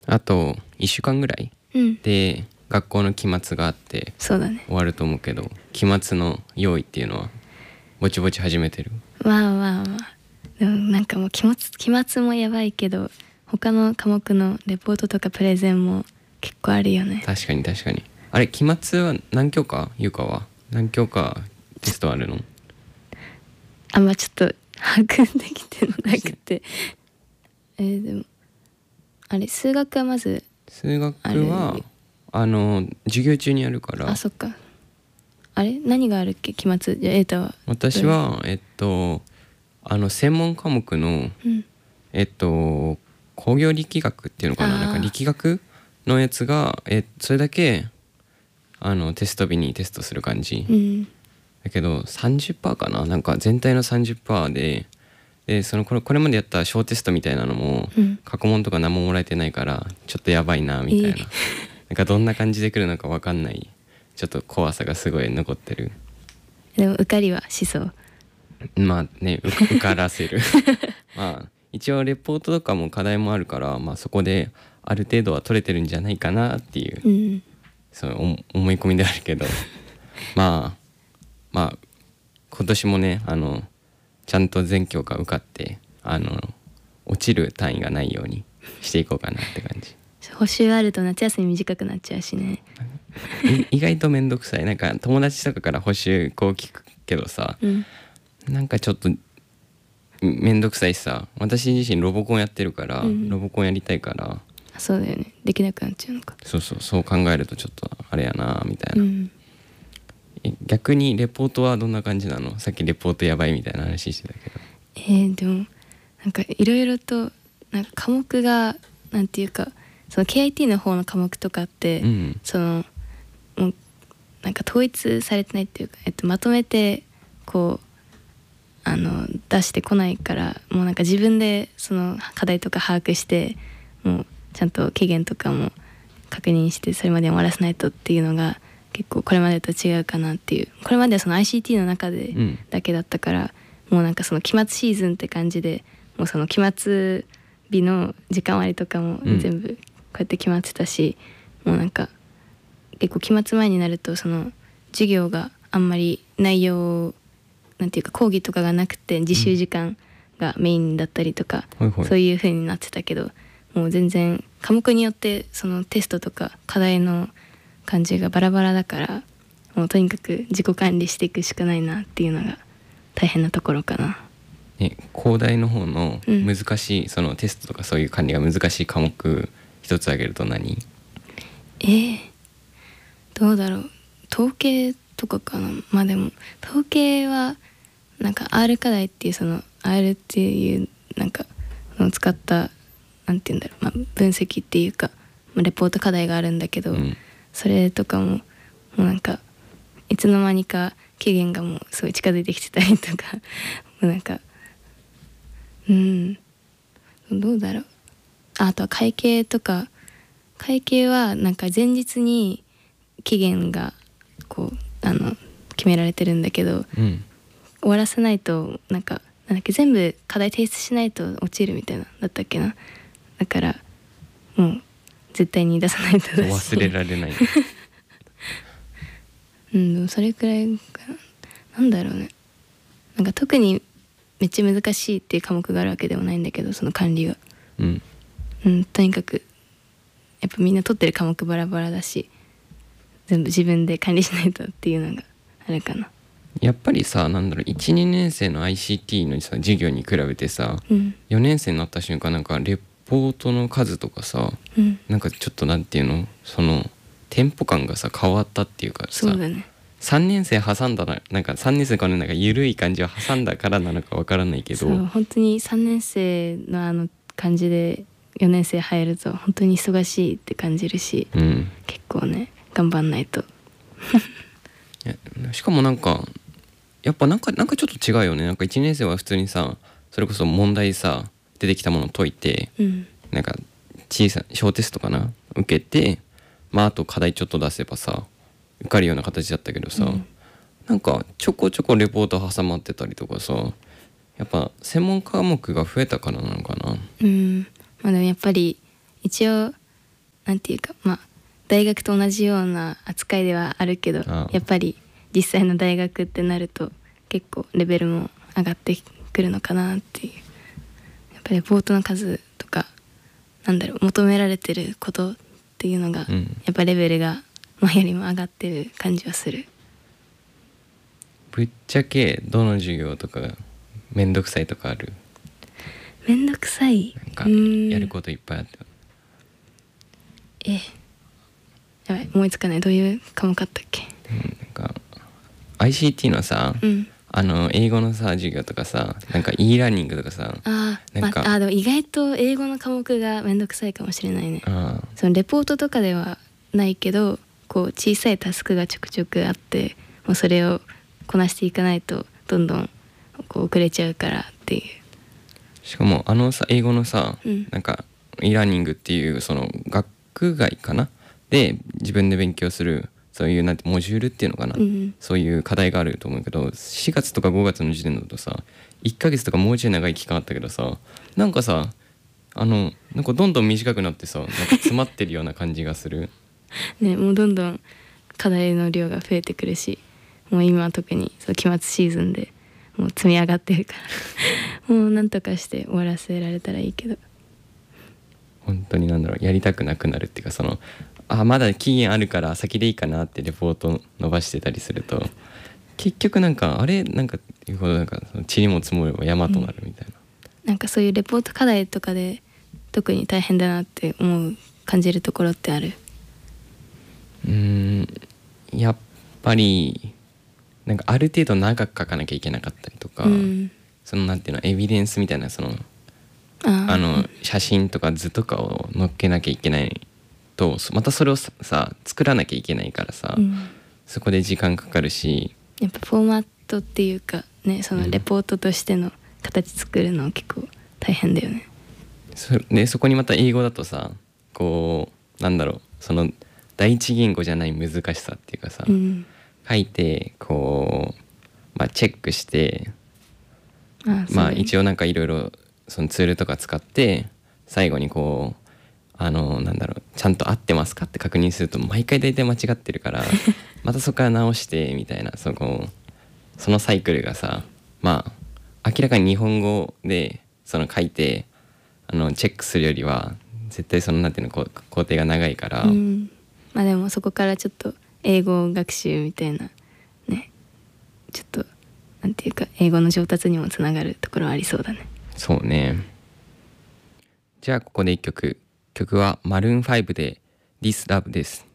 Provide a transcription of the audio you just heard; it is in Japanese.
あと1週間ぐらいで学校の期末があってそうだね。 終わると思うけど、期末の用意っていうのはぼちぼち始めてる？ まあでもなんかもう期末もやばいけど、他の科目のレポートとかプレゼンも結構あるよね。 確かに。あれ、期末は何教科？ゆかは何教科テストあるの？ あんまちょっと把握できてなくてでもあれ、数学はまず数学は授業中にやるから。 あ、そっか。あれ、何があるっけ期末？じゃあ瑛太は。 私は専門科目の工業力学っていうのかな、なんか力学のやつがそれだけテスト日にテストする感じ、だけど 30% かな、なんか全体の 30% でこれまでやった小テストみたいなのも、過去問とか何ももらえてないからちょっとやばいなみたいな、なんかどんな感じで来るのか分かんない、ちょっと怖さがすごい残ってる。 でも受かりはしそう。 まあね、受からせるまあ一応レポートとかも課題もあるから、まあ、そこである程度は取れてるんじゃないかなっていう、そう思い込みであるけどまあ今年もねちゃんと全教科受かって落ちる単位がないようにしていこうかなって感じ。 補習あると夏休み短くなっちゃうしね意外とめんどくさい。なんか友達とかから補習こう聞くけどさ、なんかちょっとめんどくさいしさ、私自身ロボコンやってるから、ロボコンやりたいから。 そうだよね、できなくなっちゃうのか。 そう考えるとちょっとあれやなみたいな、逆にレポートはどんな感じなの？さっきレポートやばいみたいな話してたけど。 でもなんかいろいろとなんか科目がなんていうか、その KIT の方の科目とかって、そのもうなんか統一されてないっていうか、まとめてこう出してこないから、もうなんか自分でその課題とか把握して、もうちゃんと期限とかも確認してそれまで終わらせないとっていうのが結構これまでと違うかなっていう。これまではその ICT の中でだけだったから、もうなんかその期末シーズンって感じで、もうその期末日の時間割とかも全部こうやって決まってたし、もうなんか結構期末前になるとその授業があんまり内容なんていうか講義とかがなくて自習時間がメインだったりとか、そういう風になってたけど、もう全然科目によってそのテストとか課題の感じがバラバラだから、もうとにかく自己管理していくしかないなっていうのが大変なところかな。 工大の方の難しい、そのテストとかそういう管理が難しい科目一つ挙げると何？ どうだろう、統計とかかな。まあでも統計はなんか R 課題っていう、その R っていうなんかのを使ったなんていうんだろう、分析っていうかレポート課題があるんだけど、それとかもうなんかいつの間にか期限がもうすごい近づいてきてたりとかもうなんかどうだろう。あとは会計とか、会計はなんか前日に期限がこう決められてるんだけど、終わらせないとなんだっけ、全部課題提出しないと落ちるみたいなだったっけな。だからもう絶対に出さないとだし忘れられないでもそれくらいかな。なんだろうね、なんか特にめっちゃ難しいっていう科目があるわけではないんだけど、その管理がとにかくやっぱみんな取ってる科目バラバラだし、全部自分で管理しないとっていうのがあるかな。 やっぱりさ、なんだろう、1、2年生の ICT のさ授業に比べてさ、4年生になった瞬間なんかレポートの数とかさ、なんかちょっとなんていうの、そのテンポ感がさ変わったっていうかさ、 そうだね、 3年生挟んだらなんか3年生からなんか緩い感じを挟んだからなのかわからないけど、 そう本当に3年生の感じで4年生入ると本当に忙しいって感じるし、結構ね頑張んないとしかもなんかやっぱなんかちょっと違うよね。なんか1年生は普通にさ、それこそ問題さ出てきたものを解いて、なんか小テストかな受けて、あと課題ちょっと出せばさ受かるような形だったけどさ、なんかちょこちょこレポート挟まってたりとかさ、やっぱ専門科目が増えたからなのかな。 でもやっぱり一応なんていうかまあ大学と同じような扱いではあるけど、やっぱり実際の大学ってなると結構レベルも上がってくるのかなっていう。やっぱりレポートの数とかなんだろう求められてることっていうのが、やっぱレベルが前よりも上がってる感じはする。 ぶっちゃけどの授業とかめんどくさいとかある？ めんどくさいなんかやることいっぱいあってやばい思いつかない。どういう科目あったっけ？ なんか ICT のさ、英語のさ授業とかさなんか e ラーニングとかさなんか、でも意外と英語の科目がめんどくさいかもしれないね。そのレポートとかではないけどこう小さいタスクがちょくちょくあってもうそれをこなしていかないとどんどんこう遅れちゃうからっていう。 しかもさ英語のさ、なんか e ラーニングっていうその学外かなで自分で勉強するそういうなんてモジュールっていうのかな、そういう課題があると思うけど4月とか5月の時点だとさ1ヶ月とかもうちょい長い期間あったけどさなんかさなんかどんどん短くなってさなんか詰まってるような感じがするね、もうどんどん課題の量が増えてくるしもう今は特にそう期末シーズンでもう積み上がってるからもうなんとかして終わらせられたらいいけど本当になんだろうやりたくなくなるっていうかそのまだ期限あるから先でいいかなってレポート伸ばしてたりすると結局なんかなんかいうほどなんか塵も積もれば山となるみたいな、 なんかそういうレポート課題とかで特に大変だなって思う感じるところってある？ やっぱりなんかある程度長く書かなきゃいけなかったりとか、そのなんていうのエビデンスみたいなその写真とか図とかを載っけなきゃいけないとまたそれをさ作らなきゃいけないからさ、そこで時間かかるしやっぱフォーマットっていうかねそのレポートとしての形作るの結構大変だよね。 そこにまた英語だとさこうなんだろうその第一言語じゃない難しさっていうかさ、書いてこう、チェックして一応なんかいろいろそのツールとか使って最後にこうなんだろうちゃんと合ってますかって確認すると毎回大体間違ってるからまたそこから直してみたいなそのサイクルがさ明らかに日本語でその書いてチェックするよりは絶対そのなんていうの工程が長いから、 でもそこからちょっと英語学習みたいなねちょっとなんていうか英語の上達にもつながるところありそうだね。 そうね。じゃあここで1曲はマルーン5で This Love です。